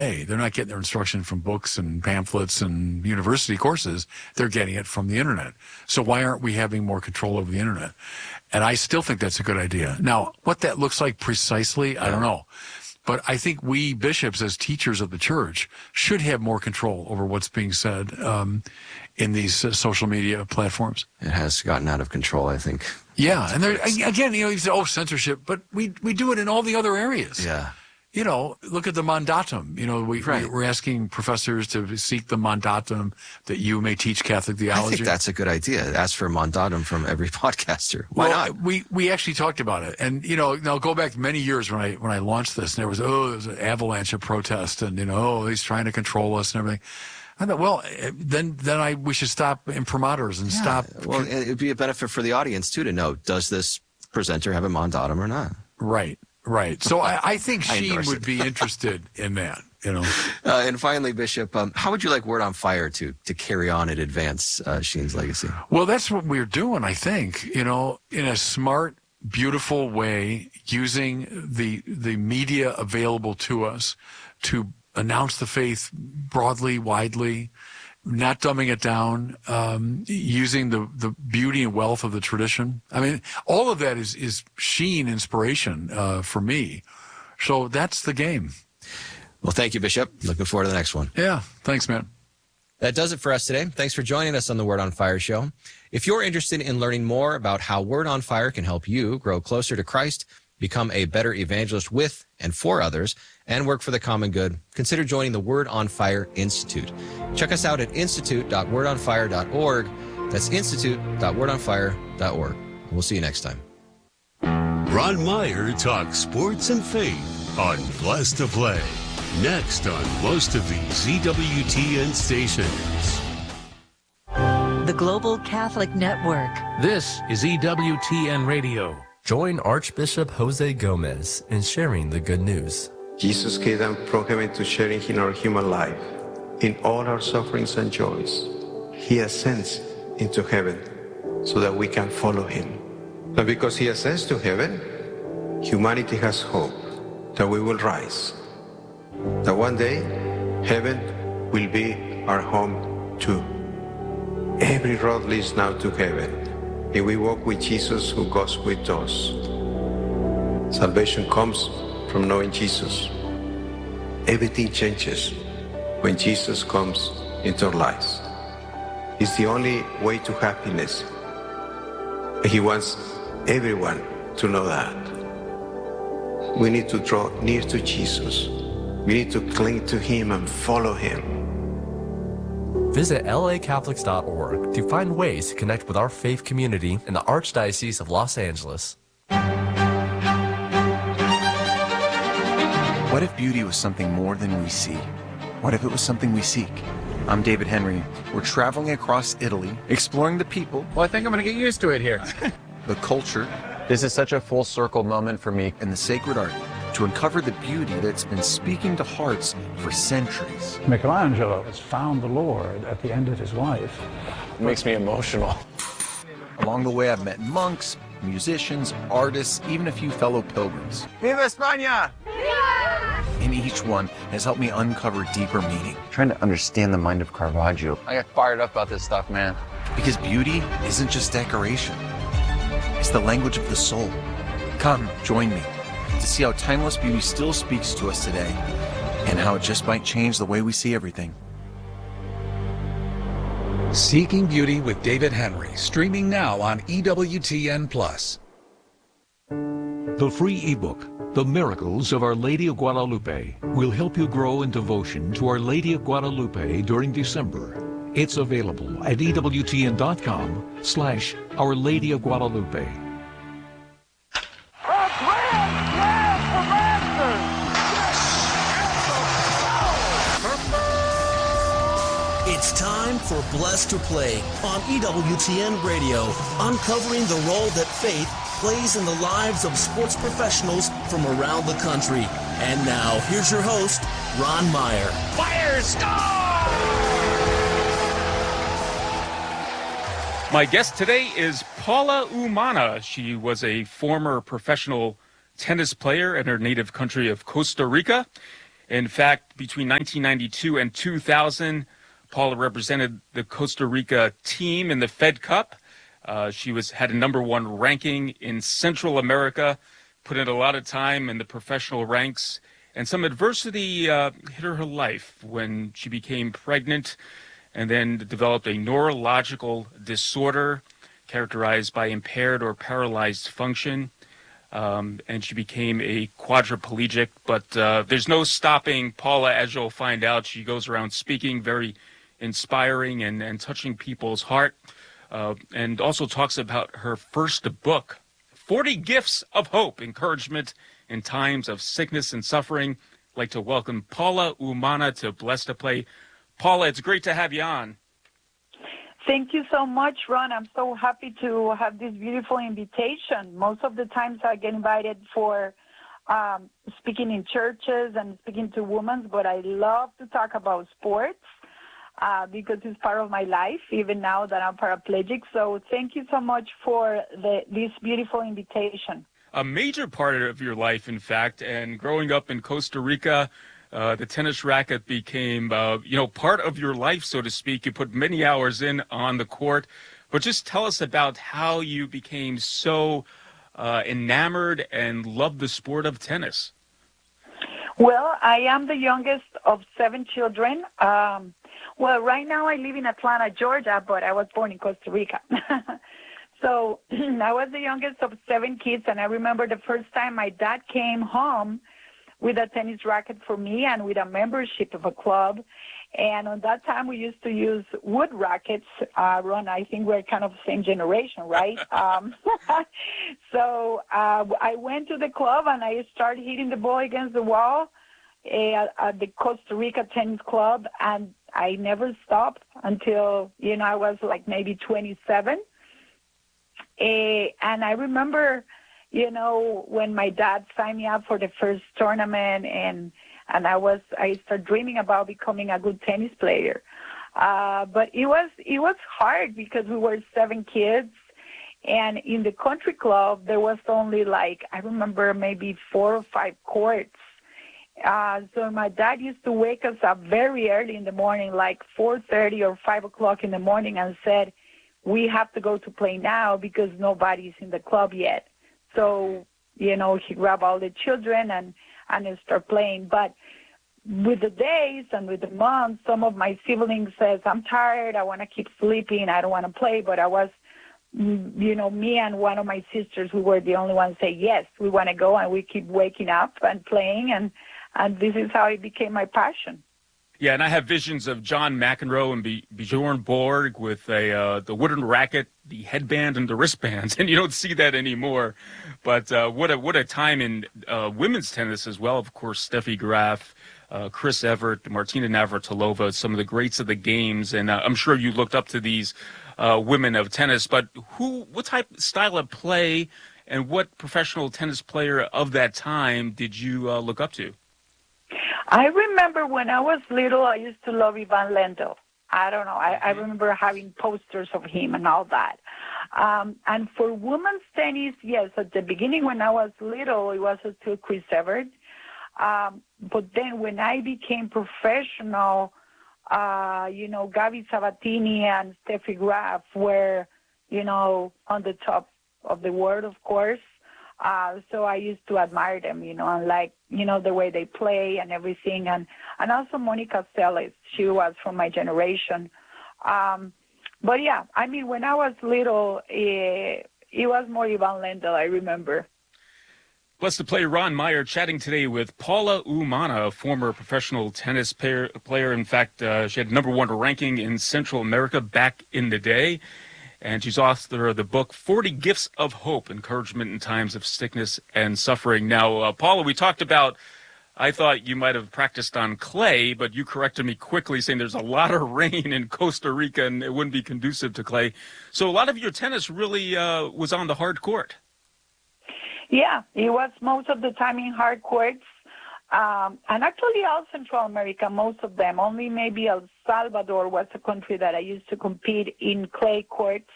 today. They're not getting their instruction from books and pamphlets and university courses. They're getting it from the internet. So why aren't we having more control over the internet? And I still think that's a good idea. Now, what that looks like precisely, I don't know. But I think we bishops, as teachers of the church, should have more control over what's being said in these social media platforms. It has gotten out of control, I think. Yeah, and there, again, you say, censorship, but we do it in all the other areas. Yeah. Look at the mandatum. We're asking professors to seek the mandatum that you may teach Catholic theology. I think that's a good idea. Ask for a mandatum from every podcaster. Why not? We actually talked about it, and now go back many years when I launched this, and there was an avalanche of protest, and he's trying to control us and everything. I thought, then we should stop imprimaturs and stop. Well, it'd be a benefit for the audience too to know, does this presenter have a mandatum or not? Right. So I think Sheen would be interested in that, And finally, Bishop, how would you like Word on Fire to carry on and advance Sheen's legacy? Well, that's what we're doing, I think, in a smart, beautiful way, using the media available to us to announce the faith broadly, widely, not dumbing it down, using the beauty and wealth of the tradition. I mean, all of that is Sheen inspiration for me. So that's the game. Well, thank you, Bishop. Looking forward to the next one. Yeah, thanks, man. That does it for us today. Thanks for joining us on the Word on Fire show. If you're interested in learning more about how Word on Fire can help you grow closer to Christ, become a better evangelist with and for others, and work for the common good, consider joining the Word on Fire Institute. Check us out at institute.wordonfire.org. That's institute.wordonfire.org. We'll see you next time. Ron Meyer talks sports and faith on Blessed to Play. Next on most of these EWTN stations. The Global Catholic Network. This is EWTN Radio. Join Archbishop Jose Gomez in sharing the good news. Jesus came down from heaven to sharing in our human life, in all our sufferings and joys. He ascends into heaven so that we can follow him. And because he ascends to heaven, humanity has hope that we will rise. That one day, heaven will be our home too. Every road leads now to heaven, and we walk with Jesus who goes with us. Salvation comes from knowing Jesus. Everything changes when Jesus comes into our lives. It's the only way to happiness. He wants everyone to know that. We need to draw near to Jesus. We need to cling to him and follow him. Visit lacatholics.org to find ways to connect with our faith community in the Archdiocese of Los Angeles. What if beauty was something more than we see? What if it was something we seek? I'm David Henry. We're traveling across Italy, exploring the people. Well, I think I'm going to get used to it here. The culture. This is such a full circle moment for me. And the sacred art, to uncover the beauty that's been speaking to hearts for centuries. Michelangelo has found the Lord at the end of his life. It makes me emotional. Along the way, I've met monks, musicians, artists, even a few fellow pilgrims. Viva España! And each one has helped me uncover deeper meaning. Trying to understand the mind of Caravaggio. I get fired up about this stuff, man. Because beauty isn't just decoration. It's the language of the soul. Come, join me to see how timeless beauty still speaks to us today and how it just might change the way we see everything. Seeking Beauty with David Henry, streaming now on EWTN+. The free ebook, The Miracles of Our Lady of Guadalupe, will help you grow in devotion to Our Lady of Guadalupe during December. It's available at EWTN.com/Our Lady of Guadalupe. It's time for Blessed to Play on EWTN Radio, uncovering the role that faith plays in the lives of sports professionals from around the country. And now, here's your host, Ron Meyer. Fire star! My guest today is Paula Umana. She was a former professional tennis player in her native country of Costa Rica. In fact, between 1992 and 2000, Paula represented the Costa Rica team in the Fed Cup. She had a #1 ranking in Central America, put in a lot of time in the professional ranks, and some adversity hit her life when she became pregnant and then developed a neurological disorder characterized by impaired or paralyzed function. And she became a quadriplegic, but there's no stopping Paula, as you'll find out. She goes around speaking, very inspiring and touching people's heart, and also talks about her first book, 40 Gifts of Hope, Encouragement in Times of Sickness and Suffering. I'd like to welcome Paula Umana to Blessed to Play. Paula, it's great to have you on. Thank you so much, Ron. I'm so happy to have this beautiful invitation. Most of the times I get invited for speaking in churches and speaking to women, but I love to talk about sports because it's part of my life, even now that I'm paraplegic. So thank you so much for this beautiful invitation. A major part of your life, in fact, and growing up in Costa Rica, the tennis racket became, part of your life, so to speak. You put many hours in on the court. But just tell us about how you became so enamored and loved the sport of tennis. Well, I am the youngest of 7 children. Right now I live in Atlanta, Georgia, but I was born in Costa Rica. So I was the youngest of 7 kids, and I remember the first time my dad came home with a tennis racket for me and with a membership of a club. And on that time, we used to use wood rackets. Ron, I think we're kind of the same generation, right? So I went to the club and I started hitting the ball against the wall at the Costa Rica Tennis Club, and I never stopped until, I was like maybe 27. And I remember, when my dad signed me up for the first tournament, and I started dreaming about becoming a good tennis player. But it was hard because we were 7 kids, and in the country club there was only I remember maybe 4 or 5 courts. So my dad used to wake us up very early in the morning, like 4:30 or 5 o'clock in the morning, and said, "We have to go to play now because nobody's in the club yet." So, he grabbed all the children and start playing. But with the days and with the months, some of my siblings says, "I'm tired, I want to keep sleeping, I don't want to play." But I was, me and one of my sisters, we were the only ones say, "Yes, we want to go," and we keep waking up and playing, and this is how it became my passion. Yeah, and I have visions of John McEnroe and Bjorn Borg with the wooden racket, the headband, and the wristbands, and you don't see that anymore. But what a time in women's tennis as well. Of course, Steffi Graf, Chris Evert, Martina Navratilova, some of the greats of the games, and I'm sure you looked up to these women of tennis. But what type of style of play and what professional tennis player of that time did you look up to? I remember when I was little, I used to love Ivan Lendl. I don't know. I remember having posters of him and all that. And for women's tennis, yes, at the beginning when I was little, it was still Chris Evert. But then when I became professional, Gabi Sabatini and Steffi Graf were, on the top of the world, of course. So I used to admire them, and like, the way they play and everything. And also Monica Seles, she was from my generation. But yeah, I mean, when I was little, it was more Ivan Lendl, I remember. Blessed to Play Ron Meyer chatting today with Paula Umana, a former professional tennis player. In fact, she had #1 ranking in Central America back in the day. And she's author of the book, 40 Gifts of Hope, Encouragement in Times of Sickness and Suffering. Now, Paula, we talked about, I thought you might have practiced on clay, but you corrected me quickly saying there's a lot of rain in Costa Rica and it wouldn't be conducive to clay. So a lot of your tennis really was on the hard court. Yeah, it was most of the time in hard courts. And actually all Central America, most of them, only maybe El Salvador was a country that I used to compete in clay courts.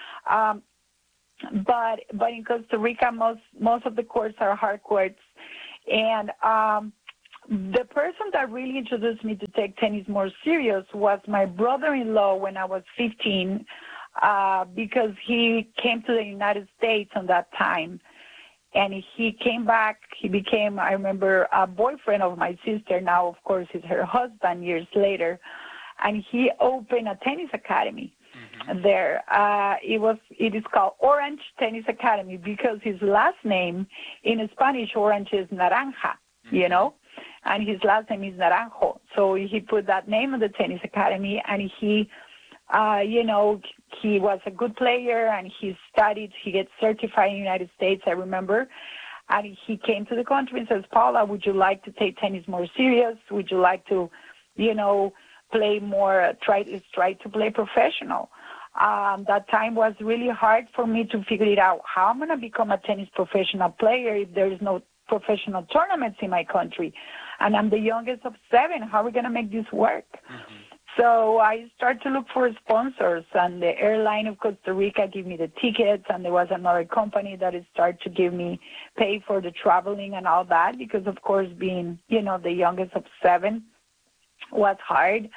But in Costa Rica, most of the courts are hard courts. And The person that really introduced me to take tennis more serious was my brother-in-law when I was 15, because he came to the United States on that time. And he came back, he became, I remember, a boyfriend of my sister. Now, of course, he's her husband years later. And he opened a tennis academy there. It is called Orange Tennis Academy because his last name in Spanish, orange is naranja, you know, and his last name is Naranjo. So he put that name on the tennis academy, and he, you know, he was a good player, and he studied, he gets certified in the United States, I remember. And he came to the country and says, Paula, would you like to take tennis more serious? Would you like to, you know, play more, try to play professional? That time was really hard for me to figure it out. How I'm going to become a tennis professional player if there is no professional tournaments in my country? And I'm the youngest of 7. How are we going to make this work? So I started to look for sponsors, and the airline of Costa Rica gave me the tickets, and there was another company that started to give me, pay for the traveling and all that, because, of course, being, you know, the youngest of 7 was hard.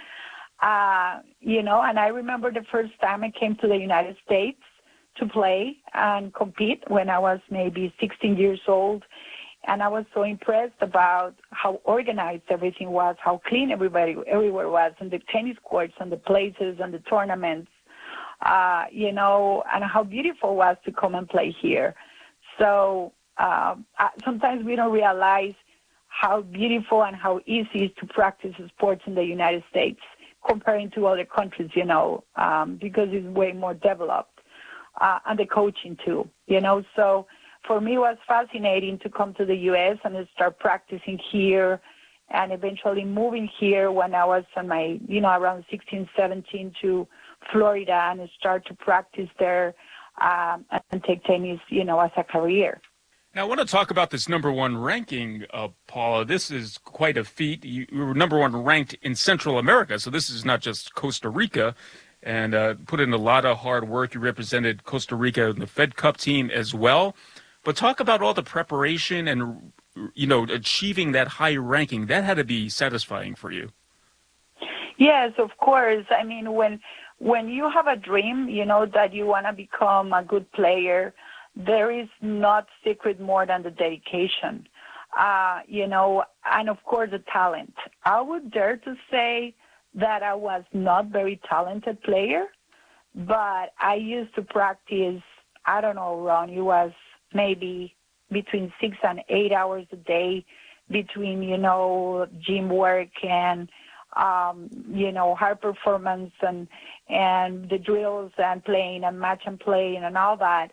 You know, and I remember the first time I came to the United States to play and compete when I was maybe 16 years old. And I was so impressed about how organized everything was, how clean everywhere was, and the tennis courts and the places and the tournaments, you know, and how beautiful it was to come and play here. So sometimes we don't realize how beautiful and how easy it is to practice sports in the United States comparing to other countries, you know, because it's way more developed, and the coaching too, you know. So for me, it was fascinating to come to the U.S. and start practicing here, and eventually moving here when I was on my, you know, around 16, 17 to Florida, and start to practice there and take tennis, you know, as a career. Now, I want to talk about this number 1 ranking, Paula. This is quite a feat. You were number 1 ranked in Central America, so this is not just Costa Rica, and put in a lot of hard work. You represented Costa Rica in the Fed Cup team as well. But talk about all the preparation and, you know, achieving that high ranking. That had to be satisfying for you. Yes, of course. I mean, when you have a dream, you know, that you want to become a good player, there is not secret more than the dedication, you know, and of course the talent. I would dare to say that I was not very talented player, but I used to practice, I don't know, Ron, it was maybe between 6 and 8 hours a day between, you know, gym work and, you know, hard performance and the drills and playing and match and playing and all that.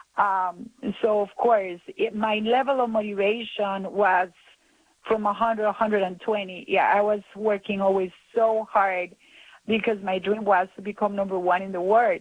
So, of course, my level of motivation was from 100 to 120. Yeah, I was working always so hard because my dream was to become number 1 in the world.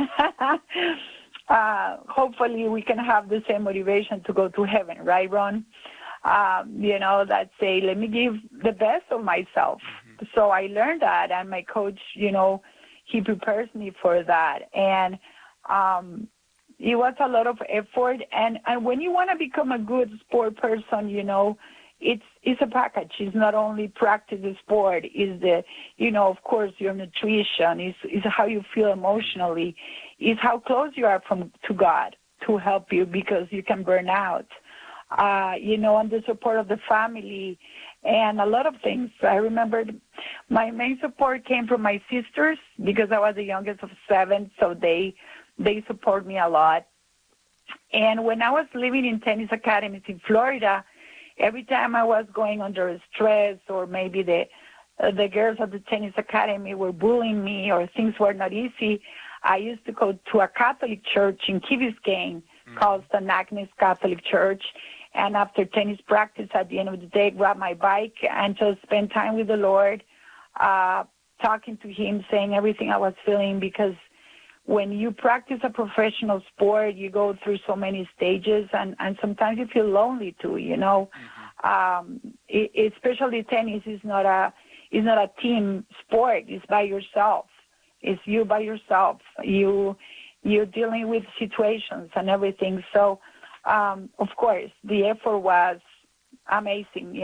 Hopefully we can have the same motivation to go to heaven, right, Ron? You know, that say, let me give the best of myself. So I learned that, and my coach, you know, he prepares me for that. And it was a lot of effort. And when you want to become a good sport person, you know, it's a package. It's not only practice the sport. It's the, you know, of course, your nutrition. It's how you feel emotionally. It's how close you are to God to help you, because you can burn out. You know, and the support of the family and a lot of things. I remember my main support came from my sisters because I was the youngest of 7, so they support me a lot. And when I was living in tennis academies in Florida, every time I was going under stress, or maybe the girls at the tennis academy were bullying me or things were not easy, I used to go to a Catholic church in Key Biscayne called St. Agnes Catholic Church. And after tennis practice, at the end of the day, grab my bike and just spend time with the Lord, talking to him, saying everything I was feeling, because when you practice a professional sport, you go through so many stages, and sometimes you feel lonely too, you know. Especially tennis is not a team sport. It's by yourself. It's you by yourself. You're dealing with situations and everything. So, of course, the effort was amazing, you know.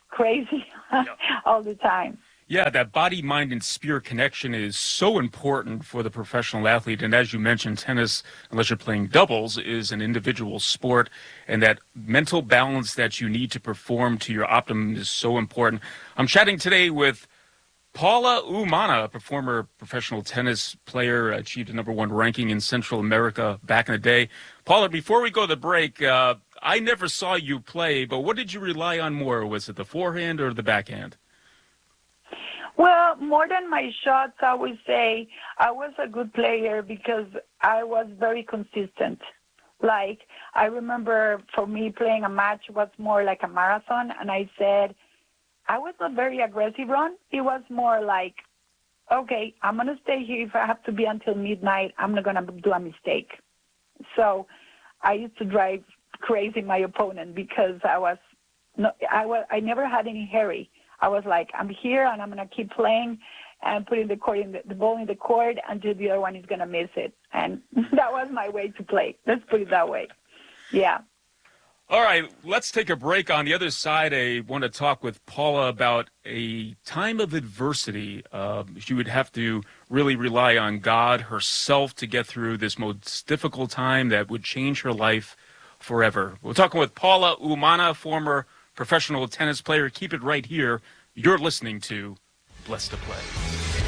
crazy all the time. Yeah, that body, mind, and spirit connection is so important for the professional athlete. And as you mentioned, tennis, unless you're playing doubles, is an individual sport. And that mental balance that you need to perform to your optimum is so important. I'm chatting today with Paula Umana, a former professional tennis player, achieved a #1 ranking in Central America back in the day. Paula, before we go to the break, I never saw you play, but what did you rely on more? Was it the forehand or the backhand? Well, more than my shots, I would say I was a good player because I was very consistent. Like, I remember for me playing a match was more like a marathon, and I said, I was not very aggressive, Ron. It was more like, okay, I'm going to stay here. If I have to be until midnight, I'm not going to do a mistake. So I used to drive crazy my opponent because I never had any hurry. I was like, I'm here and I'm going to keep playing and putting the ball in the court until the other one is going to miss it. And that was my way to play. Let's put it that way. Yeah. All right, let's take a break. On the other side, I want to talk with Paula about a time of adversity. She would have to really rely on God herself to get through this most difficult time that would change her life forever. We're talking with Paula Umana, former professional tennis player. Keep it right here. You're listening to Blessed to Play.